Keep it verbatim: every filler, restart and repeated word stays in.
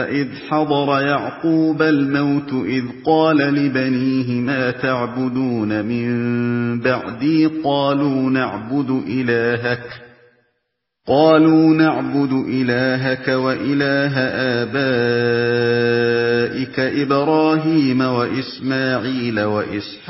إِذْ حَضَرَ يَعْقُوبَ الْمَوْتُ إِذْ قَالَ لِبَنِيهِ مَا تَعْبُدُونَ مِن بَعْدِي قَالُوا نَعْبُدُ إِلَٰهَكَ قالوا نعبد إلهك وإله آبائك إبراهيم وإسماعيل وإسحاق